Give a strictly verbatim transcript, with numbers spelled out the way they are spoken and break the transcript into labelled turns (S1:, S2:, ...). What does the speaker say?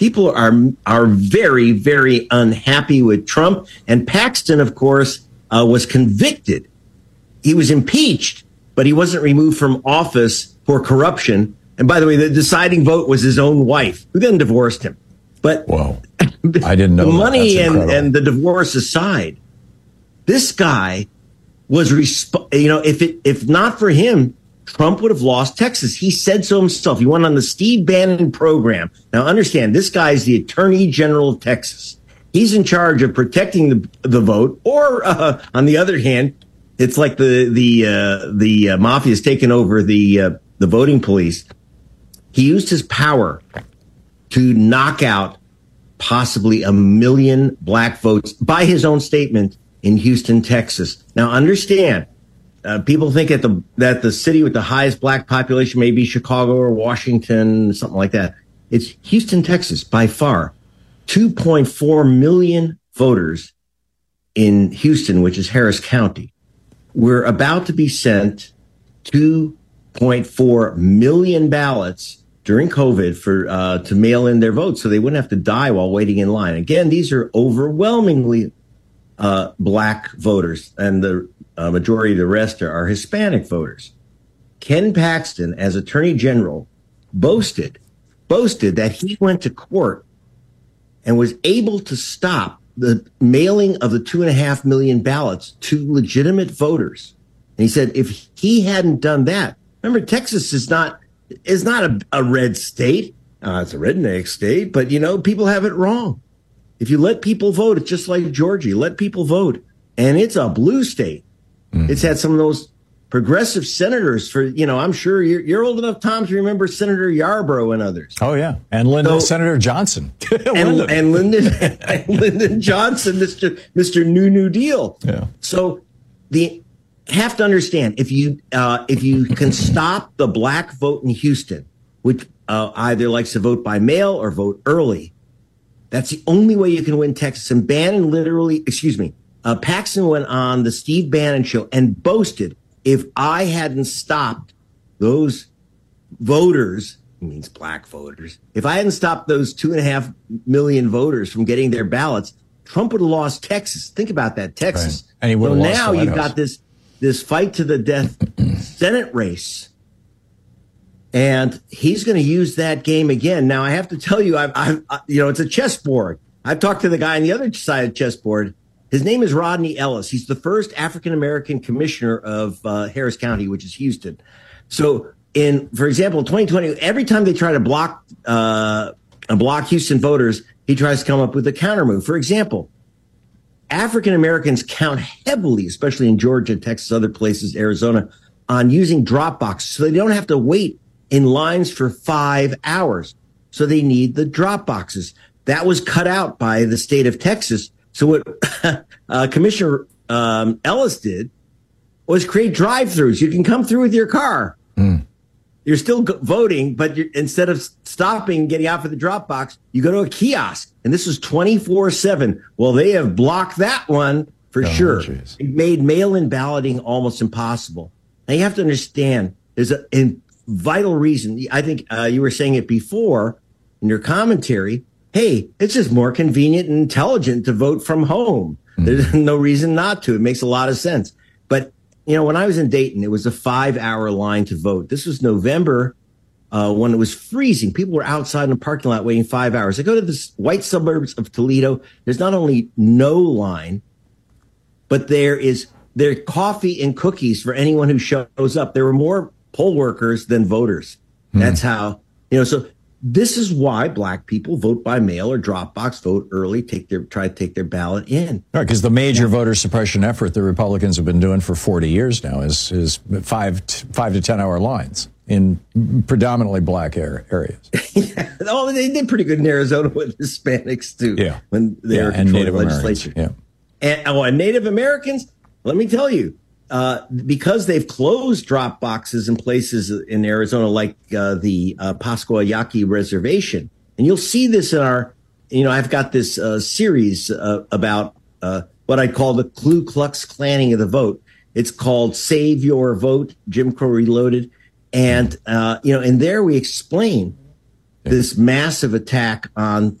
S1: People are are very, very unhappy with Trump. And Paxton, of course, uh, was convicted. He was impeached, but he wasn't removed from office for corruption. And by the way, the deciding vote was his own wife, who then divorced him. But
S2: Whoa. I didn't know
S1: the money
S2: that.
S1: and, and the divorce aside, this guy was, resp- you know, if it if not for him, Trump would have lost Texas. He said so himself. He went on the Steve Bannon program. Now, understand, this guy is the Attorney General of Texas. He's in charge of protecting the the vote. Or, uh, on the other hand, it's like the the uh, the uh, mafia has taken over the uh, the voting police. He used his power to knock out possibly a million black votes by his own statement in Houston, Texas. Now, understand, uh, people think that the that the city with the highest black population may be Chicago or Washington, something like that. It's Houston, Texas, by far. two point four million voters in Houston, which is Harris County. We're about to be sent two point four million ballots during COVID for uh, to mail in their votes so they wouldn't have to die while waiting in line. Again, these are overwhelmingly uh, black voters, and the uh, majority of the rest are, are Hispanic voters. Ken Paxton, as Attorney General, boasted, boasted that he went to court and was able to stop the mailing of the two and a half million ballots to legitimate voters. And he said if he hadn't done that, remember, Texas is not is not a, a red state. Uh, it's a redneck state, but, you know, people have it wrong. If you let people vote, it's just like Georgia. Let people vote. And it's a blue state. Mm-hmm. It's had some of those progressive senators for, you know, I'm sure you're, you're old enough, Tom, to remember Senator Yarborough and others.
S2: Oh, yeah. And Lyndon, so, Senator Johnson.
S1: and, Lyndon. and Lyndon and Lyndon Johnson, Mister Mister New New Deal.
S2: Yeah.
S1: So the have to understand, if you uh, if you can stop the black vote in Houston, which uh, either likes to vote by mail or vote early, that's the only way you can win Texas. And Bannon literally, excuse me, uh, Paxton went on the Steve Bannon show and boasted, if I hadn't stopped those voters, it means black voters, if I hadn't stopped those two and a half million voters from getting their ballots, Trump would have lost Texas. Think about that, Texas.
S2: Right. And he would have
S1: so
S2: lost
S1: now
S2: the White
S1: you've
S2: House.
S1: got this this fight to the death Senate race, and he's going to use that game again. Now, I have to tell you, I've, I've I, you know, it's a chessboard. I've talked to the guy on the other side of the chessboard. His name is Rodney Ellis. He's the first African-American commissioner of uh, Harris County, which is Houston. So in, for example, in twenty twenty, every time they try to block, uh, block Houston voters, he tries to come up with a counter move. For example, African-Americans count heavily, especially in Georgia, Texas, other places, Arizona, on using drop boxes. So they don't have to wait in lines for five hours. So they need the drop boxes. That was cut out by the state of Texas. So what uh, Commissioner um, Ellis did was create drive-thrus. You can come through with your car. Mm. You're still go- voting, but you're, instead of stopping, getting out for the drop box, you go to a kiosk. And this is twenty-four seven. Well, they have blocked that one for oh, sure. Geez. It made mail-in balloting almost impossible. Now, you have to understand, there's a, a vital reason. I think uh, you were saying it before in your commentary. Hey, it's just more convenient and intelligent to vote from home. Mm-hmm. There's no reason not to. It makes a lot of sense. But, you know, when I was in Dayton, it was a five-hour line to vote. This was November uh, when it was freezing. People were outside in the parking lot waiting five hours. I go to the white suburbs of Toledo. There's not only no line, but there is there coffee and cookies for anyone who shows up. There were more poll workers than voters. Mm-hmm. That's how, you know, so this is why black people vote by mail or drop box, vote early, take their try to take their ballot in.
S2: Right, because the major voter suppression effort the Republicans have been doing for forty years now is is five five to ten hour lines in predominantly black areas.
S1: yeah. Oh, they did pretty good in Arizona with Hispanics too.
S2: Yeah,
S1: when they
S2: yeah,
S1: were
S2: and Native
S1: legislature.
S2: Americans.
S1: Yeah, and oh, and Native Americans. Let me tell you. Uh, because they've closed drop boxes in places in Arizona, like uh, the uh, Pascua Yaqui Reservation. And you'll see this in our, you know, I've got this uh, series uh, about uh, what I call the Ku Klux Klanning of the vote. It's called Save Your Vote, Jim Crow Reloaded. And, uh, you know, and there we explain this massive attack on